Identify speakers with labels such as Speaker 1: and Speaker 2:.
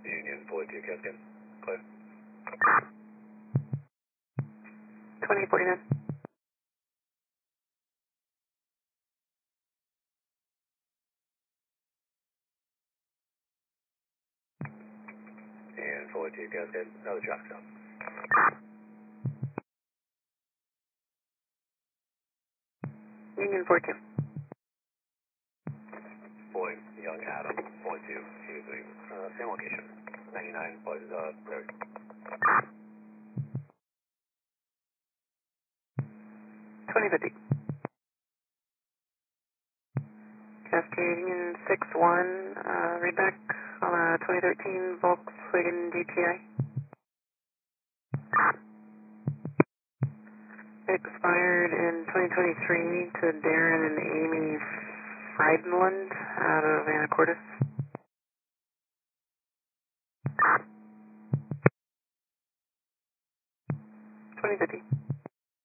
Speaker 1: Union 42 Cascade. Clear.
Speaker 2: 2049.
Speaker 1: And 42 Cascade, another traffic stop.
Speaker 2: Union 42.
Speaker 1: Boyd, Young Adam, 42, using same location, 99 Prairie.
Speaker 2: 2050. Cascade Union 61, read back on a 2013 Volkswagen GTI. Expired in 2023 to Darren and Amy Friedland out of Anacortes. 2050.